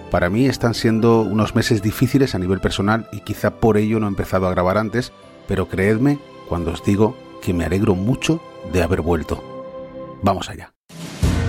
Para mí están siendo unos meses difíciles a nivel personal y quizá por ello no he empezado a grabar antes, pero creedme cuando os digo que me alegro mucho de haber vuelto. Vamos allá.